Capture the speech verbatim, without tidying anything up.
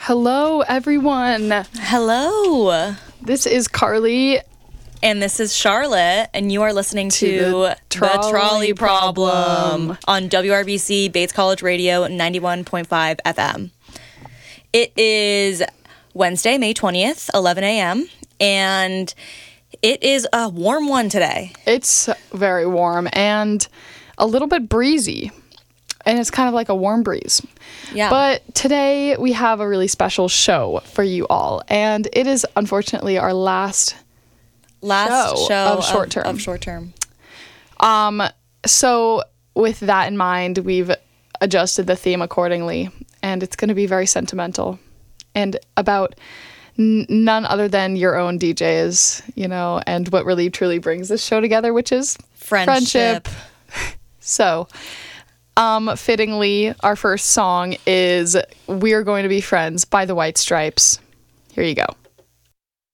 Hello, everyone. Hello. This is Carly. And this is Charlotte, and you are listening to, to the, trolley the Trolley Problem, Problem on W R B C Bates College Radio ninety-one point five F M. It is Wednesday, May twentieth, eleven a.m., and it is a warm one today. It's very warm and a little bit breezy, and it's kind of like a warm breeze. Yeah. But today we have a really special show for you all, and it is unfortunately our last Last show, show of short term. Of, of short term. Um, so with that in mind, we've adjusted the theme accordingly, and it's going to be very sentimental and about n- none other than your own D Js, you know, and what really truly brings this show together, which is Friendship. friendship. So, um, fittingly, our first song is We're Going to Be Friends by the White Stripes. Here you go.